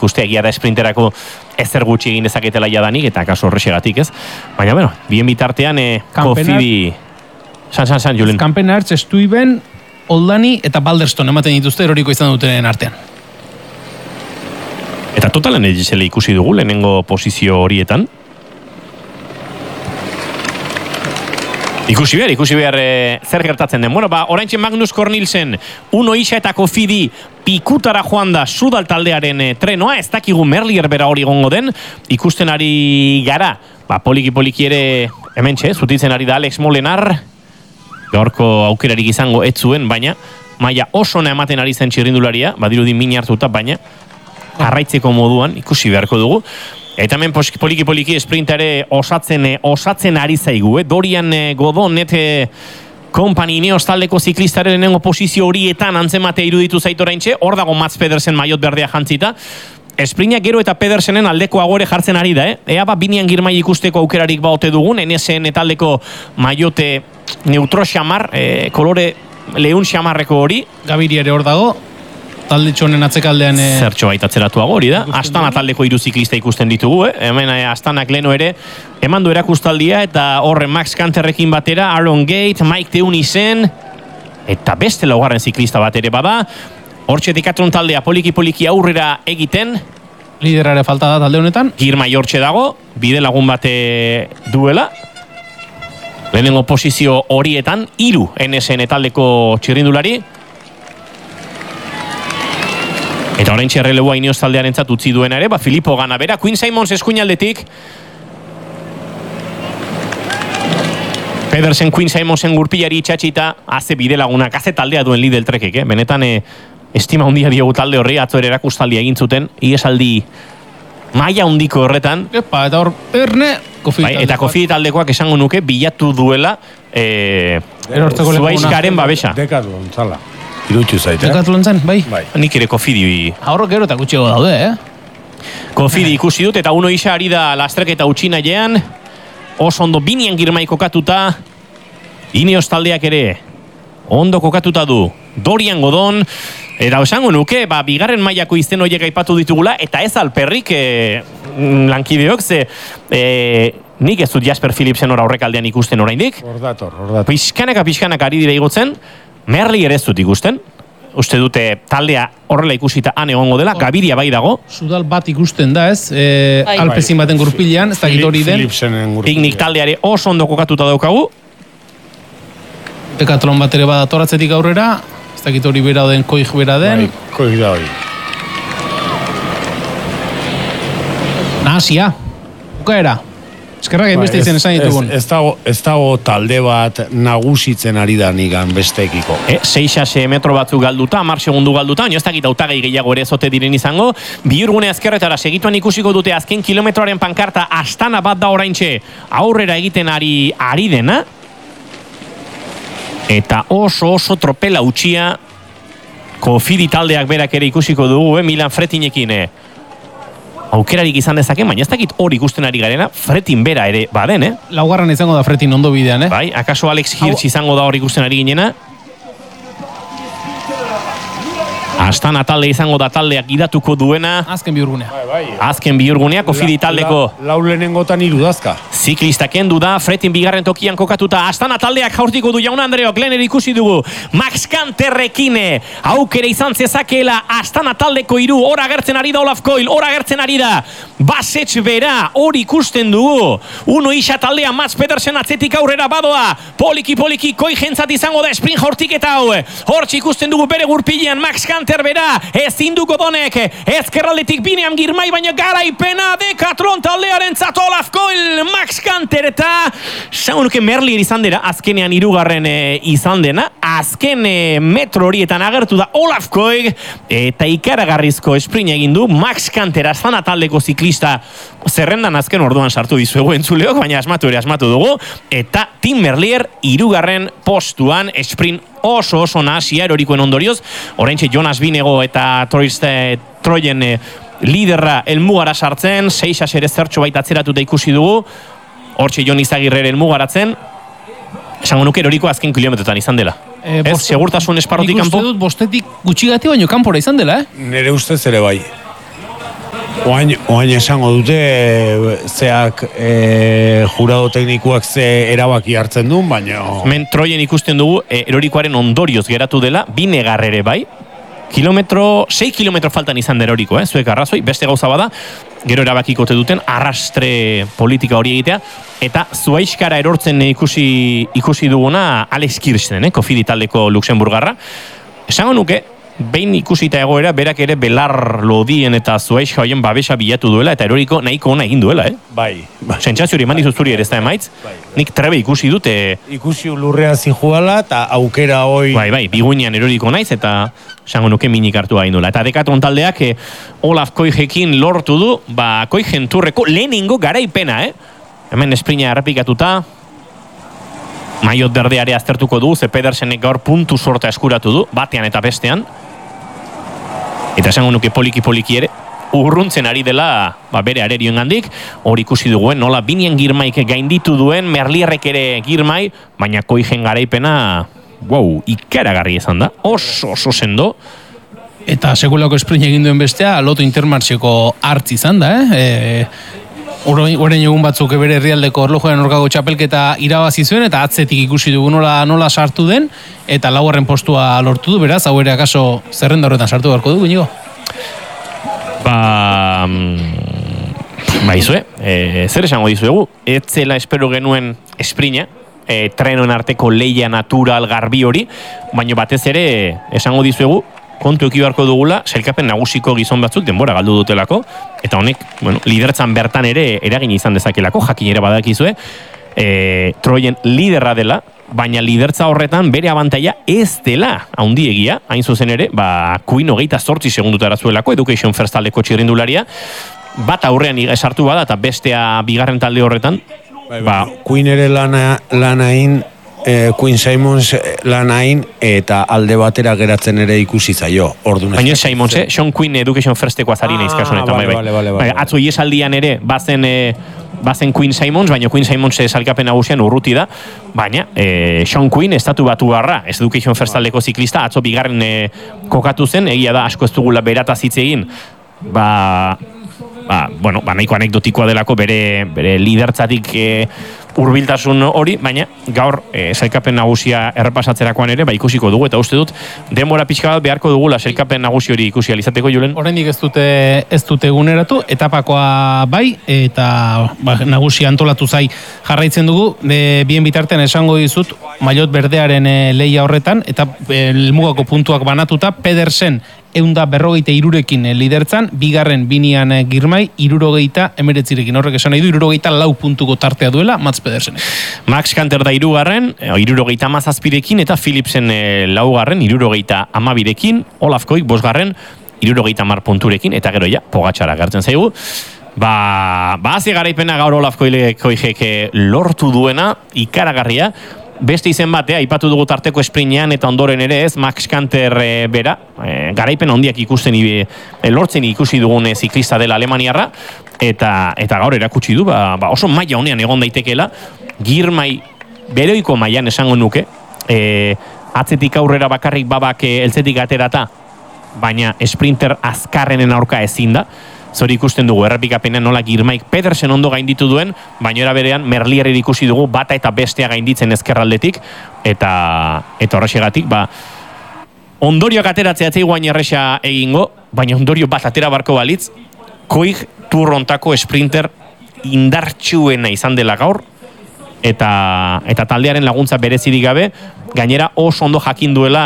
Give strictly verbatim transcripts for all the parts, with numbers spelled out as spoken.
ikustea, egia da esprinterako ezer gutxi egin dezaketela jadanik, eta kaso horrexegatik, ez? Baina, bueno, bien bitartean, eh, Kofidi... San, san, san, Julen. Kampenartz, Stuyven, Oldani eta Balderston ematen dituzte eroriko izan dutenen artean. Eta totalan egizele ikusi dugu, lehenengo posizio horietan. Ikusi behar, ikusi behar e, zer gertatzen den. Bueno, ba, oraintxe Magnus Cornelsen, Uno Isa eta Kofidi pikutara joan da Sudal taldearen e, trenoa, ez dakigu Merlier bera hori gongo den, ikusten ari gara, ba, poliki-poliki ere, hemen txe, zutitzen ari da Alex Molenar, gaurko aukerarik izango ez zuen, baina, maila oso ona ematen ari zen txirrindularia, badirudi min hartuta, baina, jarraitzeko moduan, ikusi beharko dugu. Eta hemen poliki-poliki sprintare osatzen, osatzen ari zaigu, eh? Dorian eh, Godonet eh, Company Ineos taldeko ziklistaren lehenengo posizio horietan antzematea iruditu zaitoraintxe, hor dago Mats Pedersen maiot berdea jantzita. Sprintak gero eta Pedersenen aldeko agore jartzen ari da, eh? Ea ba, binian girmai ikusteko aukerarik baote dugun, N S N taldeko maiote neutro xamar, eh, kolore lehun xamarreko hori. Gabiri ere hor dago. Talde txonen atzekaldean... E... Zertxo baita atzeratuago hori da. Astana taldeko hiru ziklista ikusten ditugu, eh? Hemen eh, Astanak leno ere eman du erakustaldia eta horren Max Kanterrekin batera, Aaron Gate, Mike Teunisen eta beste laugarren ziklista bat ere bada. Hortxe Decathlon taldea poliki-poliki aurrera egiten. Liderare falta da talde honetan. Girmai hortxe dago, bide lagun bate duela. Lehenengo posizio horietan, hiru N S N taldeko txirrindulari. Eta orain txerreleboa Ineos taldearentzat utzi duena ere, ba, Filippo Ganabera, Quinn Simmons eskuinaldetik. Pedersen Quinn Simonsen gurpilari itxatxita, haze bide lagunak, haze taldea duen Lidl Trekek, eh? Benetan eh, estima handia diogu talde horri, atzo ere erakustaldia egin zuten, iesaldi maila handiko horretan. Epa, eta hor, erne, Kofidi bai, eta Kofidi taldekoak esango nuke, bilatu duela eh, Zuaizkaren babesa. Decathlon, txala. Irutxu zaite, eh? Decathlon zen, bai? Bai. Nik ere Kofidi... Aurro gero eta gutxiago daude, eh? Kofidi ikusi dut, eta Uno Isa ari da lasterketa utxinailean. Oso ondo binian girmai kokatuta. Ineos taldeak ere ondo kokatuta du. Dorian Godon. Eta esango nuke, ba, bigarren mailako izen horiek aipatu ditugula, eta ez alperrik eh, lankideok, ze... Eh, nik ez dut Jasper Philipsen hor aurrekaldean ikusten oraindik. Hor dator, hor dator. Pixkanaka, pixkanaka ari dira igotzen. Merlier ez dut ikusten. Uste dute taldea horrela ikusita han egongo dela. Gaviria bai dago. Sudal bat ikusten da, ez? E, Alpezin baten gurpilean, ez dakit hori den. Picnic taldeare oso ondo kokatuta daukagu. Decathlon bat ere badatoratzetik aurrera. Ez dakit hori bera den, koik bera den. Bai, koik da hori. Nahasia. Bukaera. Eskerrak beste izen esan ditugun. Ez, ez, dago, ez dago talde bat nagusitzen ari da nigan bestekiko. E, seixe metro batzuk galduta, hamar segundu galduta, baina ez dakit hautagai gehiago ere zote diren izango. Bihurgune azkerretara segituan ikusiko dute azken kilometroaren pankarta Astana bat da oraintxe aurrera egiten ari ari dena. Eta oso oso tropela utxia Kofidi taldeak berak ere ikusiko dugu, eh? Milan Fretinekin, eh? Aukerarik izan dezake, baina ez dakit hori ikusten ari garena, Fretin bera ere baden, eh? Laugarran izango da Fretin ondo bidean, eh? Bai, akaso Alex Hirsch izango da hori ikusten ari ginena. Astana talde izango da taldeak gidatuko duena. Azken bihurgunea. Bai, bai. Azken bihurgunea, Kofidi taldeko. La, lau lehenengotan irudazka. Ziklista kendu da, Fretin bigarren tokian kokatuta. Astana taldeak jaurtiko du Jaun Andreok, lehen ere ikusi dugu. Max Kanterrekine, aukere izan zezakeela Astana taldeko hiru, hor agertzen ari da Olaf Koil, hor agertzen ari da Basets bera, hori ikusten dugu. Uno Isa taldea, Mats Pedersen atzetik aurrera badoa. Poliki poliki koi jentzat izango da sprint jortik eta hau. Hortxe ikusten dugu bere gurpilean Max Kanter bera, ezin du Godonek, ezkerraldetik binean girmai, baina garaipena Decathlon taldearen zat Olaf Koil, Max Kanter eta saunuke Merlier izan dira, azkenean hirugarren e, izan dena, azken e, metro horietan agertu da Olaf Koil, eta ikaragarrizko sprint egin du Max Kanter, Astana taldeko ziklista zerrendan azken orduan sartu dizuegu entzuleok, baina asmatu ere asmatu dugu, eta Tim Merlier hirugarren postuan sprint oso oso nahasia erorikoen ondorioz, oraintxe Jonas Binego eta Troyen eh, liderra elmugara sartzen, seixa ere zertxo baita atzeratuta ikusi dugu, hortxe Jon Izagirre elmugaratzen, esango nuke eroriko azken kilometrotan izan dela. E, ez, segurtasun esparrotik kanpo? Nik uste dut bostetik gutxigati baino kanpora izan dela, eh? Nere ustez ere bai. Oain, oain esango dute e, zeak e, jurado teknikoak ze erabaki hartzen duen, baina... Men Troien ikusten dugu, e, erorikoaren ondorioz geratu dela, bi negar ere bai, kilometro, sei kilometro faltan izan da eroriko, eh? Zuek arrazoi, beste gauza bada, gero erabakikote duten arrastre politika hori egitea, eta Zuaiskara erortzen ikusi ikusi duguna Alex Kirsten, eh? Kofidi taldeko Luxemburgarra. Esango nuke, behin ikusita egoera, berak ere belar lodien eta Zuaiska hoien babesa bilatu duela, eta eroriko nahiko ona egin duela, eh? Bai, bai. Sentsazio hori eman dizuzuri ere ez da emaitz, bai, bai. Nik trebe ikusi dute... Ikusi lurrea zijuala, eta aukera hoi... Bai, bai, biguinean eroriko naiz, eta esango nuke minik hartu gain duela. Eta Decathlon taldeak eh, Olaf Koijekin lortu du, ba, Koijen turreko lehenengo garaipena, eh? Hemen esprina errepikatuta, maiot berdeare aztertuko du, ze Pedersenek gaur puntu sorta eskuratu du, batean eta bestean. Eta esango nuke poliki-poliki ere, urruntzen ari dela ba, bere arerioen gandik, hori ikusi duguen, nola binien girmaik gainditu duen, Merlierrek ere girmai, baina Koijen garaipena, wow, ikaragarri izan da, oso oso sendo. Eta sekulako esprint egin duen bestea, Loto Intermarcheko hartz izan da, eh? E, Orain egun batzuk bere herrialdeko orlojoaren orkako txapelketa irabazi zuen, eta atzetik ikusi dugu nola, nola sartu den, eta laugarren postua lortu du, beraz, hau ere akaso zerrenda horretan sartu beharko du, Iñigo? Ba... Ba izue, e, zer esango dizuegu, ez zela espero genuen esprina, e, trenoen arteko leia natural garbi hori, baina batez ere esango dizuegu, kontu eki beharko dugula, sailkapen nagusiko gizon batzuk denbora galdu dutelako, eta honek, bueno, lidertzan bertan ere eragin izan dezakelako, jakin ere badakizue, e, Troien liderra dela, baina lidertza horretan bere abantaia ez dela handiegia, hain zuzen ere, ba, Queen hogeita zortzi segundutara zuelako, Education First taldeko txirrindularia, bat aurrean esartu bada, eta bestea bigarren talde horretan, bai, ba, Queen ere lana, lanain, Eh, Queen Simons lanain eta alde batera geratzen ere ikusi zaio. Ordun baina Simons, eh? Sean Queen Education Firsteko azari naiz kasu honetan, bai, bai. Vale, vale, atzo iesaldian ere bazen eh, bazen Queen Simons, baina Queen Simons salkapen nagusian urruti da, baina eh, Sean Queen estatu batu barra, ez Education First taldeko ziklista, atzo bigarren eh, kokatu zen, egia da asko ez dugula berataz hitz egin, ba, ba, bueno, ba, nahiko anekdotikoa delako bere, bere lidertzatik eh, urbiltasun hori, baina gaur e, sailkapen nagusia errepasatzerakoan ere, ba ikusiko dugu, eta uste dut denbora pixka bat beharko dugula sailkapen nagusi hori ikusi alizateko, Julen. Oraindik ez dute ez dute eguneratu, etapakoa bai, eta ba, nagusia antolatu zai jarraitzen dugu, de, bien bitartean esango dizut, maillot berdearen e, leia horretan, eta e, helmugako puntuak banatuta, Pedersen eunda berrogeita irurekin lidertzan, bigarren binian girmai, irurogeita emeretzirekin. Horrek esan nahi du, irurogeita lau puntuko tartea duela, Mats Pedersen. Max Kanter da irugarren, irurogeita amazazpirekin, eta Philipsen e, laugarren, irurogeita amabirekin, Olaf Koik bosgarren, irurogeita mar punturekin, eta gero ja, Pogačara gertzen zaigu. Ba, ba hazi garaipena gaur Olaf Koikek lortu duena, ikaragarria, beste izen batea, ipatu dugu tarteko esprinean eta ondoren ere ez, Max Kanter e, bera, e, garaipen handiak ikusten e, lortzen ikusi dugun e, ziklista dela Alemaniarra, eta eta gaur erakutsi du, ba, ba oso maila honean egon daitekeela, girmai beroiko mailan esango nuke, e, atzetik aurrera bakarrik babak e, eltzetik aterata, baina sprinter azkarrenen aurka ezin da, zori ikusten dugu, errepikapenean nola Girmaik Pedersen ondo gainditu duen, baina era berean Merlierre ikusi dugu bata eta bestea gainditzen ezkerraldetik, eta eta horrexegatik, ba, ondorioak ateratzea atzei guain erresa egingo, baina ondorio bat atera barko balitz, Koik turrontako sprinter indartsuena izan dela gaur, eta, eta taldearen laguntza berezirik gabe, gainera oso ondo jakin duela,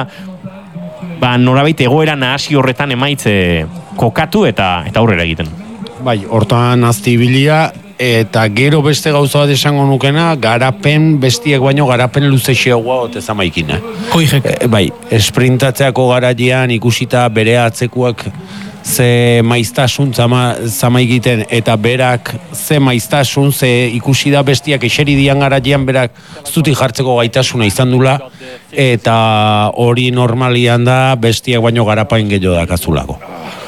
ba, norabait egoera nahasi horretan emaitze kokatu eta eta aurrera egiten. Bai, hortan aztibilia, eta gero beste gauza bat esango nukena, garapen bestiek baino garapen luzexeagoa ote zamaikina. Koijek. E, bai, esprintatzeako garaian ikusita bere atzekuak ze maiztasun zama, zamaikiten, eta berak ze maiztasun, ze ikusi da bestiak eseri dian garaian berak zutik jartzeko gaitasuna izan dula, eta hori normalian da bestiak baino garapain gehiago dakazulako.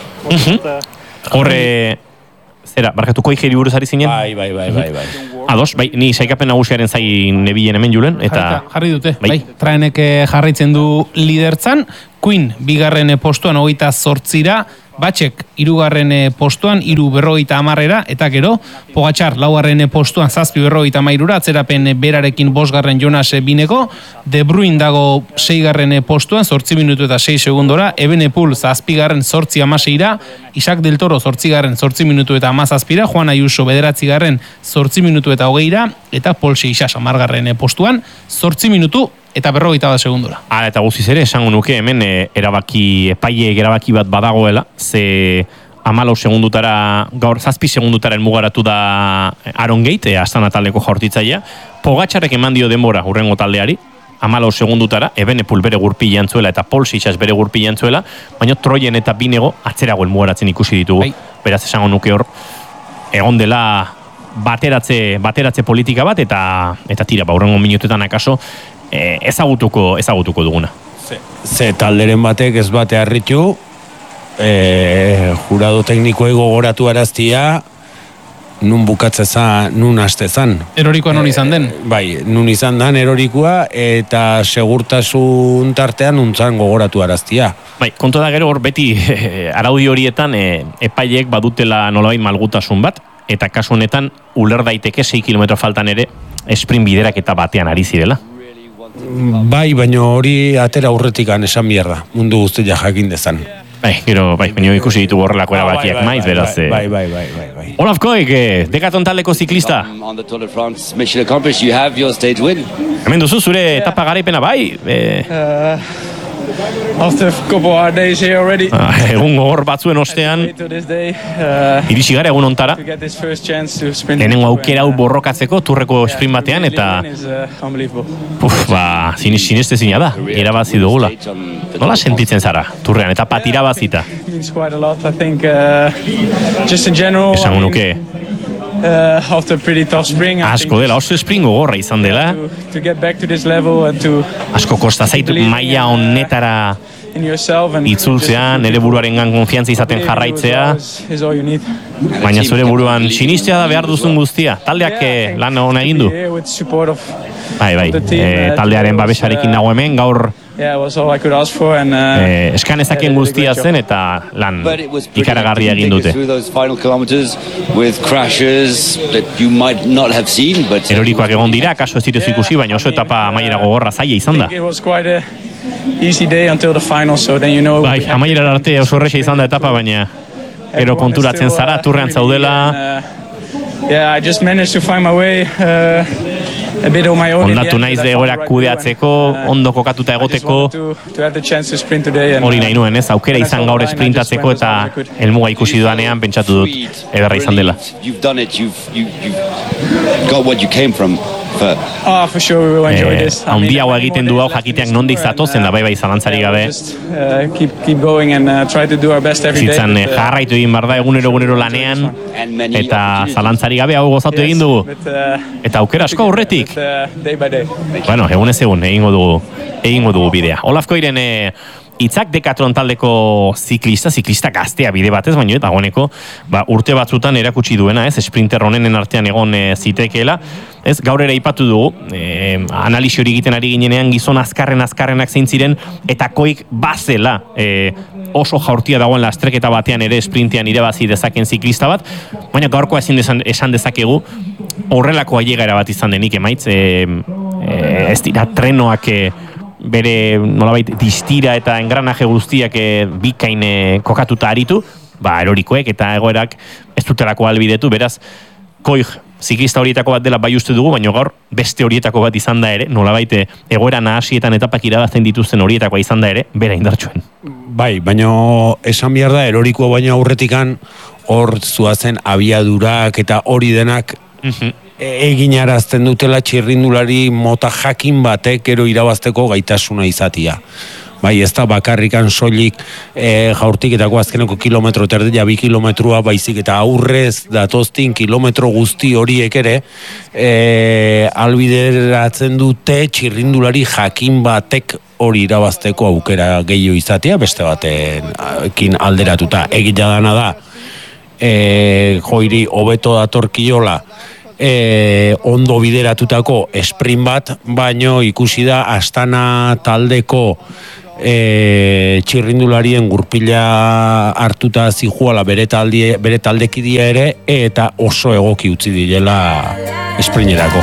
Horre, zera, barkatu Koijeri buruz ari zinen? Bai, bai, bai, bai, bai. Ados, bai, ni saikapen nagusiaren zain nebilen hemen Julen, eta... Jarri dute, bai. bai. Traenek jarraitzen du lidertzan, Queen bigarren postuan hogeita zortzira, Batxek hirugarren postuan hiru berrogeita hamarrera, eta gero Pogačar laugarren postuan zazpi berrogeita hamairura, atzerapen berarekin bosgarren Jonas Bineko, De Bruyne dago seigarren postuan zortzi minutu eta sei segundora, Evenepoel zazpigarren zortzi amaseira, Isaac del Toro zortzigarren zortzi minutu eta amazazpira, Juan Ayuso bederatzigarren zortzi minutu eta hogeira, eta Paul Seixas amargarren postuan zortzi minutu eta berrogeita bat segundora. Hala, eta guztiz ere, esango nuke hemen e, erabaki, epaile erabaki bat badagoela, ze amalau segundutara, gaur zazpi segundutaren mugaratu da Aaron Gate, e, Astana taldeko jaurtitzailea, Pogačarrek eman dio denbora hurrengo taldeari, amalau segundutara, Evenepoel bere gurpi jantzuela eta Paul Seixas bere gurpi jantzuela, baina Troyen eta Binego atzeragoen mugaratzen ikusi ditugu. Bai. Beraz, esango nuke hor, egon dela bateratze, bateratze politika bat, eta eta tira, ba, hurrengo minutuetan akaso, E, ezagutuko, ezagutuko duguna. Ze, ze talderen batek ez bate harritu, e, jurado teknikoe gogoratu araztia, nun bukatzeza, nun hastezan. Erorikoa non izan den? E, bai, nun izan den erorikoa, eta segurtasun tartean nuntzan gogoratu araztia. Bai, kontu da gero hor beti e, araudi horietan e, epaileek badutela nolabait malgutasun bat, eta kasu honetan uler daiteke sei kilometro faltan ere sprint biderak eta batean ari zirela. Bai, baina hori atera aurretikan esan bierda, mundu guztia jakin dezan. Bai, gero, bai, baina ikusi ditugu horrelako erabakiak maiz, beraz. Bai, bai, bai, bai, bai. Olaf Koek, Decathlon taldeko ziklista. Hemen duzu zure etapa garaipena, bai? E... After a couple hard days here already. Ah, egun gogor batzuen ostean, irisi gara egun ontara. Lehenengo aukera hau borrokatzeko turreko sprint batean, eta uf, ba, sineste zina da, irabazi dugula. Nola sentitzen zara, turrean, eta pat irabazita? Esango nuke, Uh, after a pretty tough spring, asko dela, oso spring gogorra izan dela. To, to get back to this level and to asko kosta zaitu maila honetara itzultzean, nire buruarengan konfiantza izaten jarraitzea. Baina zure buruan sinistea da behar duzun guztia. Taldeak lan hona egin du. Bai, bai, e, taldearen babesarekin dago hemen, gaur e, eskanezakien guztia zen eta lan ikaragarria egin dute. Erorikoak egon dira, kaso ez dituz ikusi, baina oso etapa amaiera gogorra zaila izan da. Bai, amaiera arte oso horrexe izan da etapa, baina ero konturatzen zara, turrean zaudela. Yeah, I just managed to find my way uh, a bit on my own. Ondatu naiz de egoerak kudeatzeko, ondo kokatuta egoteko. Hori nahi nuen, ez? Aukera izan gaur esprintatzeko eta helmuga ikusi dudanean pentsatu dut ederra izan dela. You've done it, you've, you've, you've got what you came from. Oh, for sure we will enjoy this. Handiago egiten du hau jakiteak nondik zatozen da bai bai zalantzari gabe. Keep keep going and try to do our best every day. Zitzan jarraitu egin bar da egunero egunero lanean eta zalantzari gabe hau gozatu egin dugu. Eta aukera asko aurretik. Bueno, egunez egun egingo dugu egingo dugu bidea. Olaf Koiren Itzak Decathlon taldeko ziklista, ziklista gaztea bide batez, baino eta goneko ba, urte batzutan erakutsi duena, ez, sprinter honenen artean egon e, zitekeela, ez, gaur ere aipatu dugu, e, analisi hori egiten ari ginenean gizon azkarren azkarrenak zein ziren, eta koik bazela e, oso jaurtia dagoen lastreketa batean ere sprintean irabazi dezaken ziklista bat, baina gaurkoa ezin desan, esan dezakegu horrelako ailegara bat izan denik emaitz, e, e, ez dira trenoak e, bere nolabait distira eta engranaje guztiak e, bikain e, kokatuta aritu, ba erorikoek eta egoerak ez dutelako albidetu, beraz Koig ziklista horietako bat dela bai uste dugu, baina gaur beste horietako bat izan da ere, nolabait egoera nahasietan etapak irabazten dituzten horietakoa izan da ere, bera indartsuen. Bai, baina esan behar da erorikoa baina aurretikan hor zuazen abiadurak eta hori denak mm-hmm. egin arazten dutela txirrindulari mota jakin batek ero irabazteko gaitasuna izatia. Bai, ez da bakarrikan soilik e, jaurtiketako azkeneko kilometro terdia bi kilometroa baizik eta aurrez datoztin kilometro guzti horiek ere e, albideratzen dute txirrindulari jakin batek hori irabazteko aukera gehiago izatea, beste batekin alderatuta. Egia dana da, e, joiri hobeto datorkiola, E, ondo bideratutako sprint bat, baino ikusi da Astana taldeko e, txirrindularien gurpila hartuta zijuala bere, talde, bere taldekidia ere, eta oso egoki utzi direla esprinerako.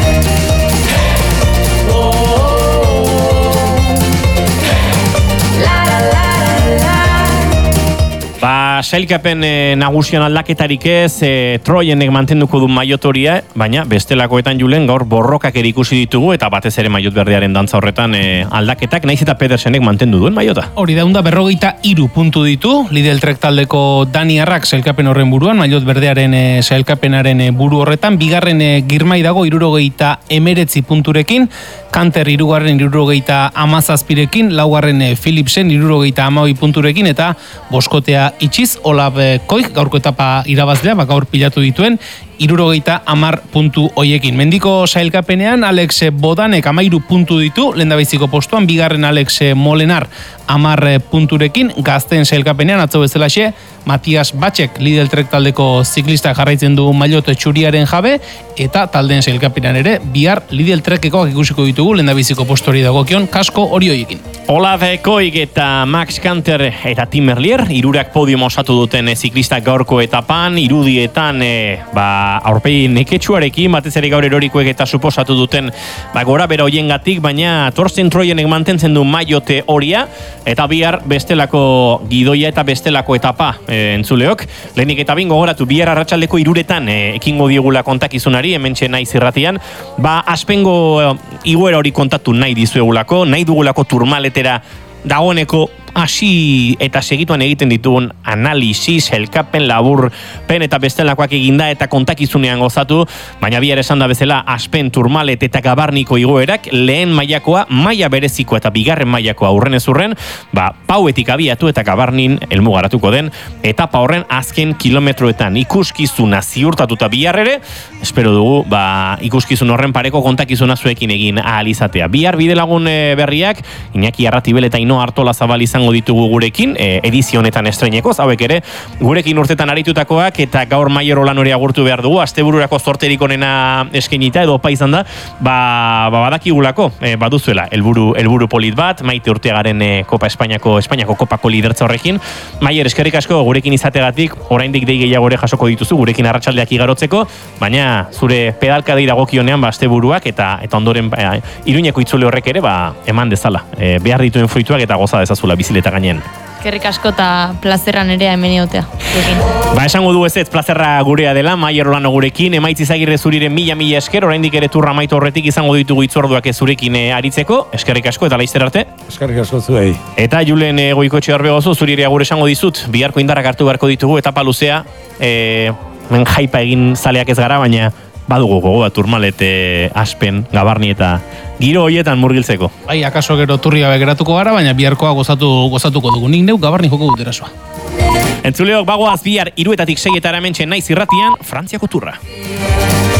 Ba, sailkapen e, nagusian aldaketarik ez, e, Troienek mantenduko du maiotoria, baina bestelakoetan Julen gaur borrokak ere ikusi ditugu, eta batez ere maiot berdearen dantza horretan e, aldaketak, naiz eta Pedersenek mantendu duen maiota. Hori daunda berrogeita iru puntu ditu, Lidl Trek taldeko Daniarrak sailkapen horren buruan, maiot berdearen e, sailkapenaren e, buru horretan, bigarren e, Girmai dago irurogeita emeretzi punturekin, Kanter irugarren irurogeita amazazpirekin, laugarren e, Philipsen irurogeita amabi punturekin, eta boskotea itxiz, Olaf Koik, gaurko etapa irabazlea, baka gaur pilatu dituen, irurogeita amar puntu hoiekin. Mendiko sailkapenean, Alex Bodanek amairu puntu ditu, lehendabiziko postuan, bigarren Alex Molenar amar punturekin, gazten sailkapenean, atzo bezalaxe, Matias Batxek, Lidl Trek taldeko ziklista jarraitzen du maillot txuriaren jabe, eta taldeen sailkapenean ere, bihar Lidl Trekekoak ikusiko ditugu, lehendabiziko postori dagokion, kasko hori hoiekin. Olaf Koik eta Max Kanter eta Tim Merlier, irurak podium osatu duten e, ziklistak gaurko etapan, irudietan, e, ba, aurpegi neketsuarekin, batez ere gaur erorikoek eta suposatu duten ba, gora bera hoiengatik, baina Torsten Troienek mantentzen du maiote horia, eta bihar bestelako gidoia eta bestelako etapa e, entzuleok. Lehenik eta bingo gogoratu, bihar arratsaldeko iruretan e, ekingo diegula kontakizunari, hementxe naiz irratian, ba, aspengo e, iguera hori kontatu nahi dizuegulako, nahi dugulako turmaletera dagoeneko hasi eta segituan egiten ditugun analisis, elkapen, laburpen eta bestelakoak eginda eta kontakizunean gozatu, baina bihar esan da bezala Aspen, Turmalet eta Gabarniko igoerak lehen mailakoa, maila bereziko eta bigarren mailakoa aurren ez urren, ba, Pauetik abiatu eta Gabarnin helmugaratuko den etapa horren azken kilometroetan ikuskizuna ziurtatuta bihar ere, espero dugu ba, ikuskizun horren pareko kontakizuna zuekin egin ahal izatea. Bihar bide lagun e, berriak, Iñaki Arratibel eta Ino Artola Zabal izan ditugu gurekin, e, edizio honetan estreineko, hauek ere, gurekin urtetan aritutakoak, eta gaur Maier Olan hori agurtu behar dugu, astebururako zorterik onena eskenita, edo opa izan da, ba, ba badakigulako, e, baduzuela, helburu helburu polit bat, Maite Urteagaren e, Kopa Espainiako, Espainiako Kopako lidertza horrekin. Maier, eskerrik asko gurekin izategatik, oraindik dei gehiago ere jasoko dituzu, gurekin arratsaldeak igarotzeko, baina zure pedalkadei dagokionean, ba, asteburuak, eta eta ondoren, e, Iruñeko itzule horrek ere, ba, eman dezala, e, behar dituen fruituak eta goza dezazula bizileta gainen. Eskerrik asko eta plazerran ere hemen egotea. Ba, esango du ez ez plazerra gurea dela, Maier Olano gurekin, Emaitz Izagirre zuriren mila mila esker, oraindik ere turra amaitu horretik izango ditugu itzorduak ez zurekin e, aritzeko, eskerrik asko eta laizter arte. Eskerrik asko zuei. Eta Julen e, Goikoetxe Arbegozo, zuri ere agur esango dizut, biharko indarrak hartu beharko ditugu, etapa luzea, e, men jaipa egin zaleak ez gara, baina badugu gogoa Turmalet, e, Aspen, Gabarni eta giro hoietan murgiltzeko. Bai, akaso gero turria begeratuko gara, baina biharkoa gozatu, gozatuko dugu. Nik neu Gabarni joko dut erasoa. Entzuleok, bagoaz bihar iruetatik seietara mentxe naiz irratian, Frantziako turra.